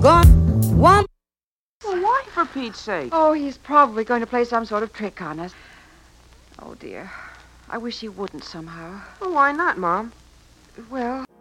gone. One. Well, why, for Pete's sake? Oh, he's probably going to play some sort of trick on us. Oh, dear. I wish he wouldn't somehow. Well, why not, Mom? Well...